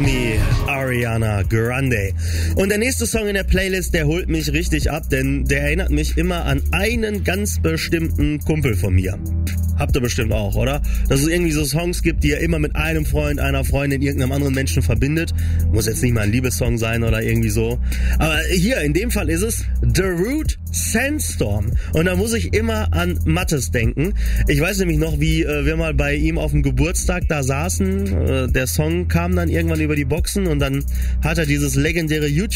Me, Ariana Grande. Und der nächste Song in der Playlist, der holt mich richtig ab, denn der erinnert mich immer an einen ganz bestimmten Kumpel von mir. Habt ihr bestimmt auch, oder? Dass es irgendwie so Songs gibt, die ihr immer mit einem Freund, einer Freundin, irgendeinem anderen Menschen verbindet. Muss jetzt nicht mal ein Liebessong sein oder irgendwie so. Aber hier, in dem Fall ist es The Root Sandstorm. Und da muss ich immer an Mattes denken. Ich weiß nämlich noch, wie wir mal bei ihm auf dem Geburtstag da saßen. Der Song kam dann irgendwann über die Boxen und dann hat er dieses legendäre YouTube